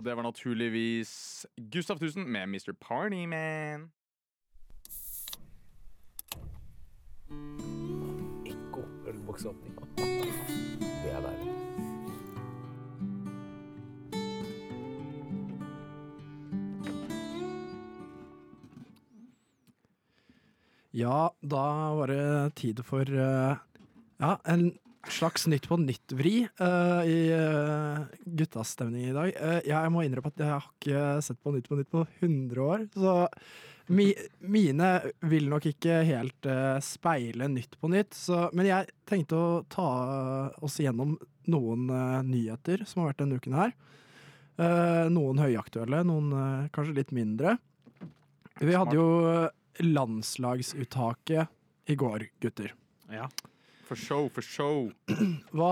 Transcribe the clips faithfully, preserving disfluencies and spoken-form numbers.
Og det var naturligvis Gustav Tusen med mister Partyman. Ekko, ølboksåpning. Det er deilig. Ja, da var det tid for uh, ja, en slags Nytt på nytt-vri uh, i uh, guttas stemning i dag. Uh, jeg må innrømme at jeg har ikke sett på Nytt på nytt på hundre år, så mi, mine vil nok ikke helt uh, speile Nytt på nytt. Så, men jeg tenkte å ta oss gjennom noen uh, nyheter som har vært denne uken her. Uh, noen høyaktuelle, noen uh, kanskje litt mindre. Vi hadde jo landslagsuttaket i går, gutter. Ja. For show, for show. Hva,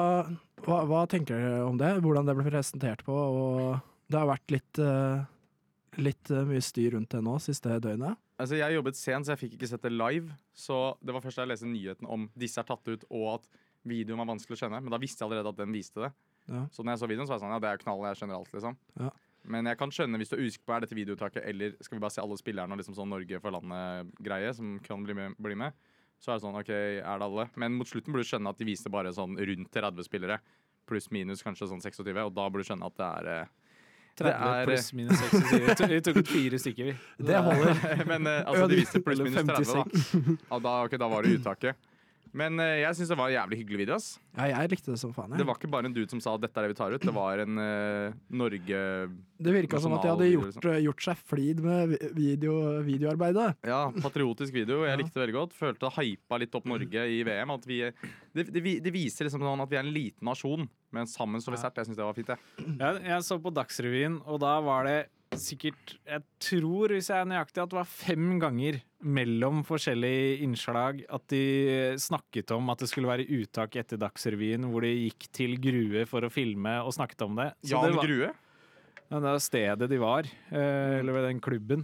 hva, hva tenker dere om det? Hvordan det ble presentert på? Og det har vært litt, uh, litt uh, mye styr rundt det nå, siste døgnet. Altså, jeg jobbet sent, så jeg fikk ikke sett det live. Så det var først da jeg leste nyheten om disse er tatt ut, og at videoen var vanskelig å skjønne. Men da visste jeg allerede at den viste det. Ja. Så når jeg så videoen, så var jeg sånn, ja, det er knall, jeg skjønner alt, liksom. Ja. Men jeg kan skjønne hvis du er usikker på er dette videouttaket, eller skal vi bare se alle spillerne og liksom sånn Norge for landet-greie som kan bli med, bli med, så er det sånn, ok, er det alle? Men mot slutten burde du skjønne at de viste bare sånn rundt tretti spillere, pluss minus kanskje sånn tjueseks, og da burde du skjønne at det er tretti pluss minus tjueseks. Vi tok ut fire stykker, vi. Det holder. Men uh, altså, de viste pluss minus tretti, da. Ja, da, okay, da var det uttaket. Men uh, jeg synes det var en jævlig hyggelig video, ass. Ja, jeg likte det som faen. Jeg. Det var ikke bare en dude som sa at dette er det vi tar ut. Det var en uh, Norge... Det virket som at de hadde gjort, liksom. gjort seg flid med video, videoarbeidet. Ja, patriotisk video. Jeg likte det veldig godt. Følte det hypa litt opp Norge i V M. At vi, det, det, det viser liksom sånn at vi er en liten nasjon, men sammen så vi sterkt. Jeg synes det var fint, det. Ja, jeg så på Dagsrevyen, og da var det sikkert, jeg tror hvis jeg er nøyaktig, at det var fem ganger mellom forskjellige innslag at de snakket om at det skulle være uttak etter Dagsrevyen, hvor de gikk til Grue for å filme og snakket om det. Så Jan det var, Grue? Ja, det var stedet de var, eller ved den klubben.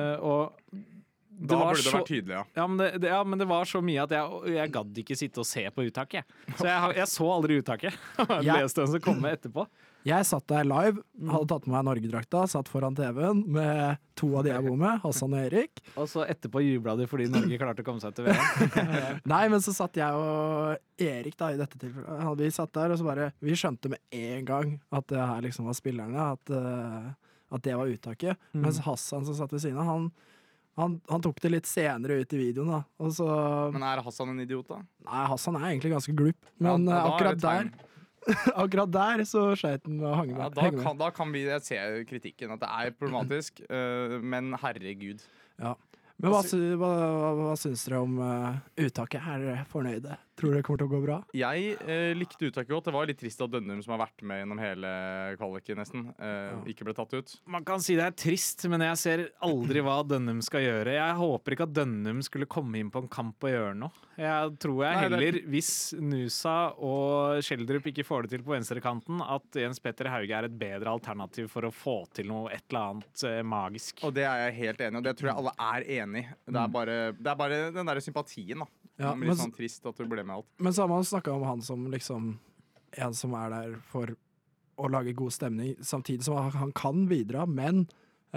Og det da var burde det så, vært tydelig, ja. Ja men, det, det, ja, men det var så mye at jeg, jeg gadd ikke sitte og se på uttaket. Så jeg, jeg så aldri uttaket. Jeg leste den som kom med etterpå. Jeg satt der live, hadde tatt med meg Norgedrakta, satt foran T V-en med to av de jeg bor med, Hassan og Erik. Og så etterpå jubla de fordi Norge klarte å komme seg til V M. Nei, men så satt jeg og Erik da i dette tilfellet. Vi satt der og så bare, vi skjønte med en gang at det her liksom var spillerne, at, uh, at det var uttaket. Mm. Mens Hassan som satt ved siden av, han Han, han tok det litt senere ut i videoen da. Og så, men er Hassan en idiot da? Nei, Hassan er egentlig ganske glup. Men ja, akkurat der akkurat der så skjøt den å henge med. Ja, da, kan, da kan vi se kritikken at det er problematisk, uh, men herregud. Ja. Men hva, hva, hva, hva syns dere om uh, uttaket? Er dere fornøyde? Tror dere det kommer til å gå bra? Jeg eh, likte uttaket godt. Det var litt trist at Dønnum, som har vært med gjennom hele kvaliken nesten, eh, ja. ikke ble tatt ut. Man kan si det er trist, men jeg ser aldri hva Dønnum skal gjøre. Jeg håper ikke at Dønnum skulle komme inn på en kamp og gjøre noe. Jeg tror jeg Nei, heller, det... hvis Nusa og Schjelderup ikke får det til på venstrekanten, at Jens Petter Hauge er et bedre alternativ for å få til noe et eller annet eh, magisk. Og det er jeg helt enig i, og det tror jeg alle er enig i. Det er bare, det er bare den der sympatien da. Ja, det blir litt sånn trist at du ble med alt. Men så har man snakket om han som liksom en som er der for å lage god stemning, samtidig som han kan bidra, men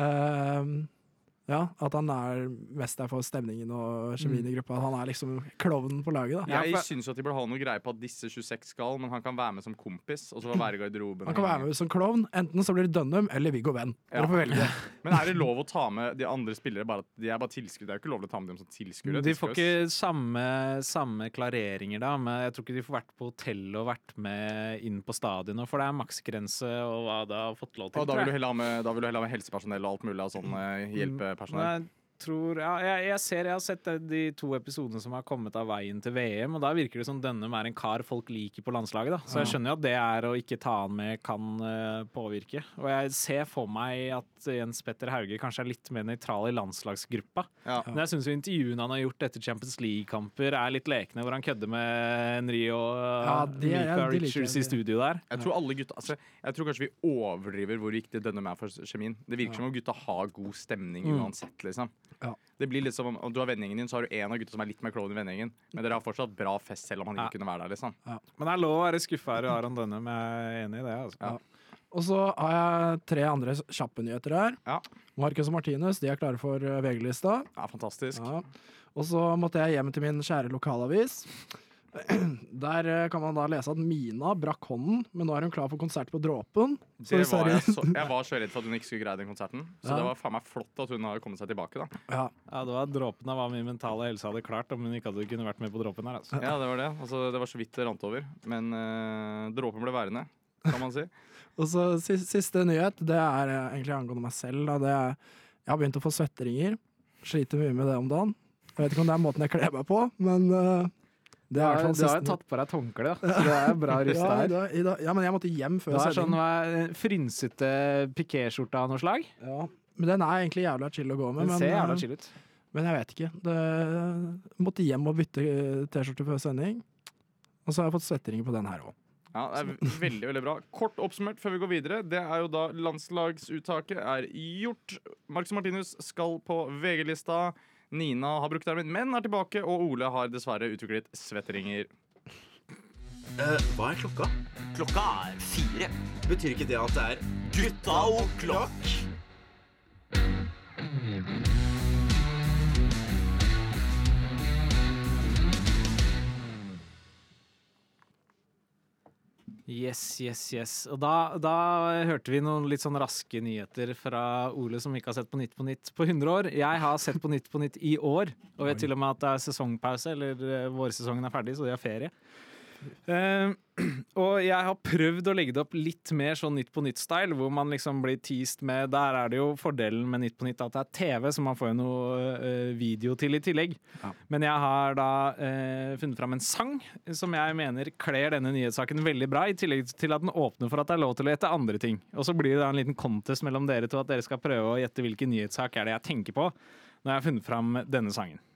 uh, ja, at han er mest der for stemningen og kjemien mm. i gruppa. Han er liksom klovnen på laget da. Jeg synes at de burde ha noe greie på at disse tjueseks skal, men han kan være med som kompis, og så være i garderoben. Han kan være med som klovn, enten så blir det Dønnum eller Viggo Venn. Ja. Dere får velge. Men er det lov å ta med de andre spillere, bare at de er bare tilskudd? Det er jo ikke lov å ta med dem som tilskudd. De får ikke samme, samme klareringer da, men jeg tror ikke de får vært på hotell og vært med inn på stadionet, for det er maksgrense og hva det har fått lov til. Og da vil du heller ha med, da vil du heller ha med helsepersonell og alt mulig av sånn hjelpe personell. Tror, ja, jeg, jeg ser jeg har sett de to episodene som har kommet av veien til V M, og da virker det som Dønnum er en kar folk liker på landslaget da. Så jeg skjønner jo at det er å ikke ta han med kan uh, påvirke, og jeg ser for meg at Jens Petter Hauge kanskje er litt mer nøytral i landslagsgruppa. Ja. Men jeg synes jo intervjuene han har gjort etter Champions League-kamper er litt lekne, hvor han kødder med Henry og uh, ja, Mika Richards i studio der. Jeg tror alle gutta, altså, jeg tror kanskje vi overdriver hvor viktig Dønnum er for kjemien. Det virker ja. som om gutta har god stemning mm. uansett liksom. Ja. Det blir litt som om du har vennegjengen din, så har du en av gutta som er litt mer klovn i vennegjengen, men dere har fortsatt bra fest selv om han ikke ja. kunne være der liksom. Ja. Men det er lov å være skuffa her i Aron Dønnum, jeg er enig i det altså. Ja. Og så har jeg tre andre kjappe nyheter her. Ja. Marcus og Martinus, de er klare for uh, V G-lista. Ja, fantastisk. Ja. Og så måtte jeg hjem til min kjære lokalavis. Der uh, kan man da lese at Mina brakk hånden, men nå er hun klar for konsert på Dråpen. Det var jeg, så, jeg var så redd for at hun ikke skulle greie den konserten, så Ja. det var faen meg flott at hun har kommet seg tilbake da. Ja. Ja, det var dråpen av hva min mentale helse hadde klart om hun ikke hadde kunnet vært med på dråpen her, altså. Ja, det var det. Altså, det var så vidt det rant over, men uh, dråpen ble værende, kan man si. Og så siste, siste nyhet, det er uh, egentlig angående meg selv. Da. Det er, jeg har begynt å få svetteringer. Sliter mye med det om dagen. Jeg vet ikke om det er måten jeg kler meg på, men uh, det er i hvert fall Du har siste jo tatt på deg et håndkle, da. Så det er bra rust ja, her. da, i dag, ja, men jeg måtte hjem før Det er sending. sånn uh, frynsete pikéskjorte av noe slag. Ja, men den er egentlig jævla chill å gå med. Den Men, ser jævla uh, chill ut. men jeg vet ikke. Det, måtte hjem og bytte T-skjorte før sending. Og så har jeg fått svetteringer på den her òg. Ja, det er veldig, veldig bra. Kort oppsummert før vi går videre. Det er jo da landslagsuttaket er gjort. Marcus Martinus skal på V G-lista. Nina har brukt armen, men er tilbake. Og Ole har dessverre utviklet svetteringer. Uh, hva er klokka? Klokka er fire. Betyr ikke det at det er gutta og klokk? Yes, yes, yes. Og da, da hørte vi noen litt sånn raske nyheter fra Ole som ikke har sett på Nytt på Nytt på hundre år. Jeg har sett på Nytt på Nytt i år, og vet til og med at det er sesongpause, eller uh, vårsesongen er ferdig, så de har ferie. Uh, og jeg har prøvd å legge det opp litt mer sånn Nytt på Nytt-style, hvor man liksom blir teased med. Der er det jo fordelen med Nytt på Nytt at det er T V, så man får jo noe uh, video til i tillegg. Ja. Men jeg har da uh, funnet fram en sang som jeg mener kler denne nyhetssaken veldig bra, i tillegg til at den åpner for at det er lov til å gjette andre ting. Og så blir det da en liten contest mellom dere to, at dere skal prøve å gjette hvilken nyhetssak er det jeg tenker på når jeg har funnet fram denne sangen.